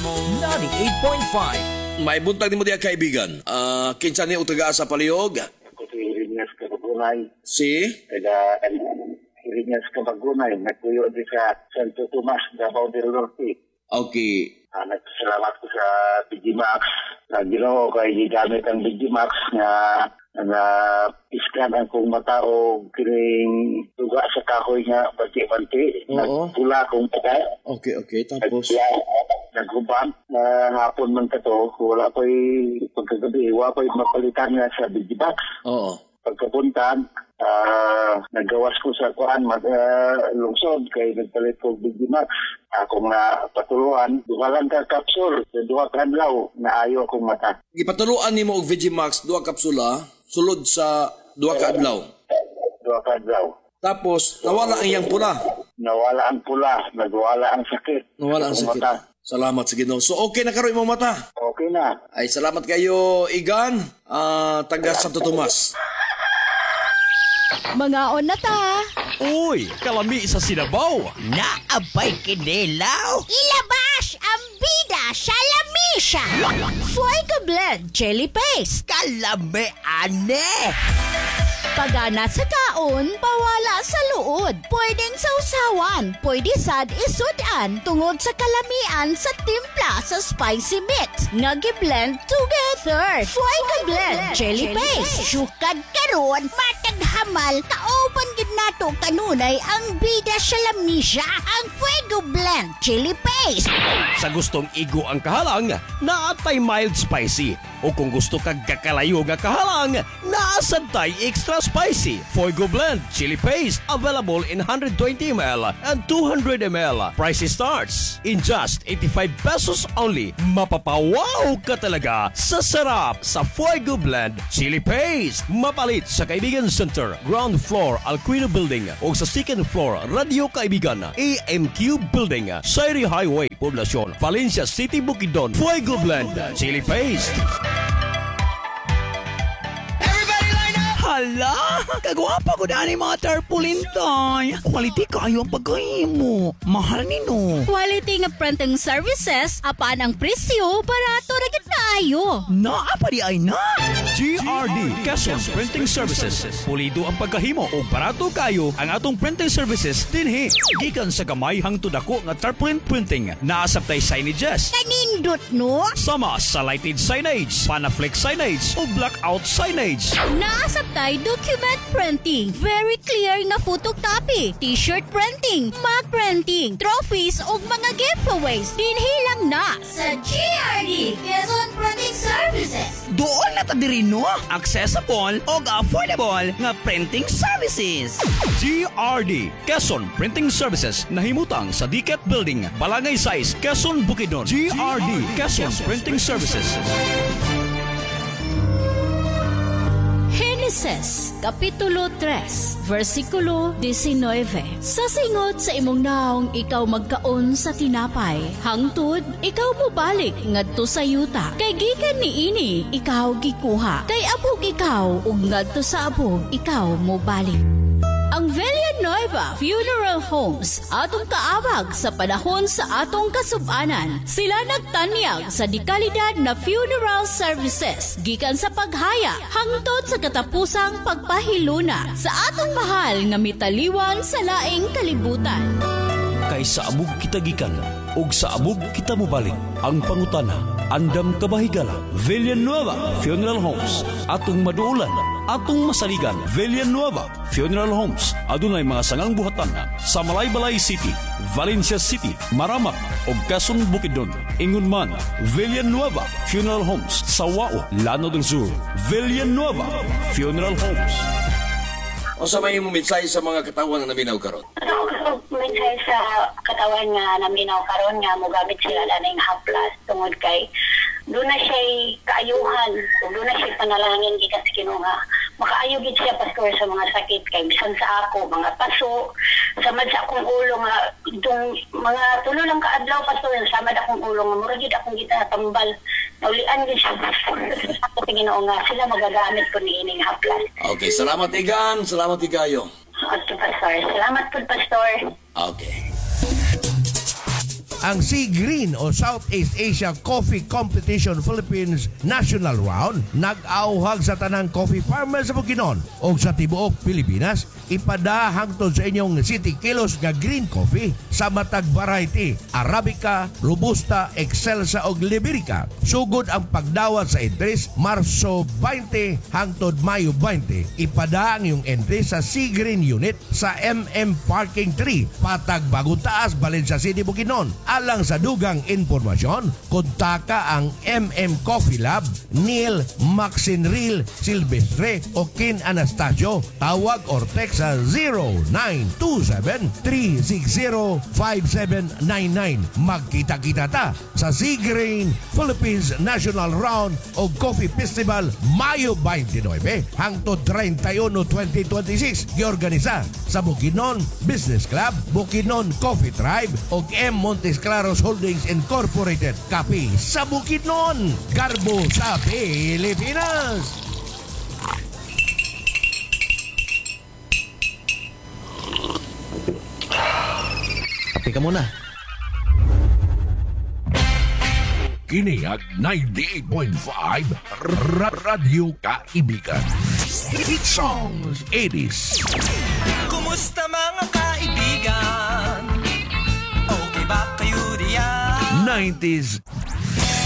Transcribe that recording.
98.5. May buntag ni mo diya kaibigan. Kinsa ni utaga sa palihog? Ako si Irinyas Kabagunay. Si? Taga Irinyas Kabagunay. Nagpuyo din sa Santo Tomas, Davao del Norte. Okay. Nagsalamat ko sa Digimax. Ginoo kay gigamit ang Digimax na iskan ang kong mata o kining tuga sa kahoy nga banti-banti. Nagpula kong mata. Okay. Tapos? Naghubang. Hapon man ka to. Wala ko'y pagkagabi. Wala ko'y mapalitan nga sa Digimax. Oo. Pagkapuntan, nagawas ko sa kuan lungsod kay nagpalit ko Digimax. Akong patuluan, dumalang ka kapsul sa 2 kadlaw na ayaw akong mata. Ipatuluan ni mo og Vegimax 2 kapsula sulod sa 2 kadlaw. 2 kadlaw. Tapos nawala ang iyang pula. Nawala ang pula, nagwala ang sakit. Nawala ang sakit. Mata. Salamat sa Ginoo. So okay na karon imong mata. Okay na. Ay salamat kayo Igan, taga Santo Tomas. Mga na ta. Uy, kalami sa Sinabaw. Naabay kinilaw. Ilabas ang bida sa lamisa. Fuego Blend Chili Paste. Kalami ane. Pagana sa kaon, pawala sa luod. Pwedeng sausawan, pwede sad isudan tungod sa kalamian sa timpla sa spicy mix. Nagi-blend together. Fuego Blend Chili Paste. Sukad karon, matag hamal, kauban gid nato kanunay ang bida sa lamisa, ang Fuego Blend Chili Paste. Sa gustong igo ang kahalang, naatay mild spicy. O kung gusto kag kakalayo nga kahalang, naasantay extra spicy. Fuego Blend Chili Paste available in 120 ml and 200 ml. Price starts in just 85 pesos only. Mapapawaw ka talaga sa sarap sa Fuego Blend Chili Paste. Mapalit sa Kaibigan Center, ground floor Alquino Building o sa second floor Radio Kaibigan AMQ Building, Sairi Highway, Poblacion, Valencia City, Bukidnon. Fuego Blend Chili Paste. Hala, kagwapa ko na ni mga tarpaulin toy. Quality kayo ang pagkahimo. Mahal nino. Quality nga printing services, apaan ang presyo, barato ra gid kaayo. Naapa di ay na. GRD Quezon Printing Services. Pulido ang pagkahimo o barato kayo ang atong printing services dinhi. Gikan sa gamay hangtod ako nga tarpaulin printing. Naasaptay signages. Kanindot no? Sama sa lighted signage, panaflex signage o blackout signage. Naasaptay document printing, very clear nga photocopy, t-shirt printing, mug printing, trophies ug mga giveaways. Dinhi lang na sa GRD Quezon Printing Services. Doon na ta diri no? Accessible o affordable nga printing services. GRD Quezon Printing Services nahimutang sa Diket Building, Balangay Size, Quezon, Bukidnon. GRD Quezon Printing Services. Genesis, Kapitulo 3, versikulo 19. Sa singot sa imong naong ikaw magkaon sa tinapay, hangtod ikaw mobalik ngadto sa yuta. Kay gikan niini ikaw gikuha, kay abog ikaw ug ngadto sa abog ikaw mobalik. Ang Villanueva Funeral Homes atong kaabag sa panahon sa atong kasub-anan. Sila nagtanyag sa dekalidad na funeral services gikan sa paghaya hangtod sa katapusang pagpahiluna sa atong mahal nga mitaliwan sa laing kalibutan. Kay sa abog kita gikan ug sa abog kita mobalik. Ang pangutana, andam kabahigala. Villanueva Funeral Homes atong maduulan, atong masaligan. Villanueva Funeral Homes adunay mga sangang buhatan sa Malaybalay City, Valencia City, Maramak ug Quezon, Bukidnon. Ingon man, Villanueva Funeral Homes sa Wao, Lanao del Sur. Villanueva Funeral Homes. O sa may mumitsay sa mga katawan na naminaw karon? Minsan sa katawan nga naminaw karon nga mogamit sila laning haplas tungod kay doon na siya kaayuhan, doon na siya panalangin gikan sa Ginoo nga makaayo gid siya pastor sa mga sakit kay bisan sa ako mga paso samad sa akong ulo nga itong mga tulo lang kaadlaw pastor samad akong ulo nga mura gid akong gitatambal naulian gid siya ako sa Ginoo nga sila magagamit ko niining haplas. Okay, salamat Igan, salamat Igayo. Okay, pastor. Salamat po, pastor. Okay. ang Sea Green o Southeast Asia Coffee Competition Philippines National Round nag-auhag sa tanang coffee farmers sa Bukidnon o sa tibuok Pilipinas. Ipada hangtod sa inyong 70 kilos nga green coffee sa matag variety Arabica, Robusta, Excelsa ug Liberica. Sugod ang pagdawat sa entries Marso 20 hangtod Mayo 20. Ipada ang iyong entry sa Sea Green Unit sa MM Parking 3, Patag Bagong Taas, Valencia City, Bukidnon. Alang sa dugang informasyon, kontaka ang MM Coffee Lab, Neil Maxinril Silvestre o Kin Anastasio. Tawag or text sa 0927-360-5799. Magkita-kita ta sa Sea Green Philippines National Round o Coffee Festival Mayo 29 hangtod 31 2026. Giorganisa sa Bukidnon Business Club, Bukidnon Coffee Tribe o M. Montes Claros Holdings Incorporated. Kape sa Bukidnon, Garbo sa Pilipinas. Kape ka muna. Kiniag 98.5 Radyo Kaibigan. Hit songs 80s. Kumusta mga kaibigan? Okay ba kayo diyan? 90s